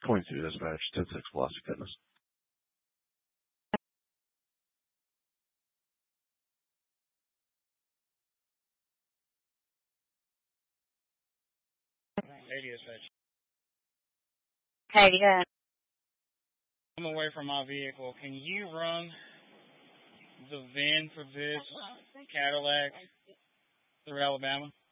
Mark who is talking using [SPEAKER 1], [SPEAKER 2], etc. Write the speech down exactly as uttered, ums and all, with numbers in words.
[SPEAKER 1] twenty-two dispatch, ten six Velocity Fitness.
[SPEAKER 2] eighty dispatch.
[SPEAKER 3] Hey, yeah.
[SPEAKER 2] I'm away from my vehicle. Can you run the V I N for this Cadillac through Alabama?